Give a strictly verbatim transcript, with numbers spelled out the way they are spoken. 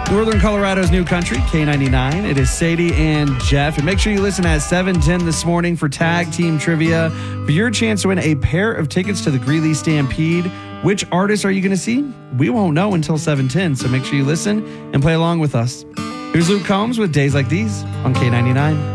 Northern Colorado's new country, K ninety-nine. It is Sadie and Jeff. And make sure you listen at seven ten this morning for tag team trivia for your chance to win a pair of tickets to the Greeley Stampede. Which artist are you going to see? We won't know until seven ten, so make sure you listen and play along with us. Here's Luke Combs with Days Like These on K ninety-nine.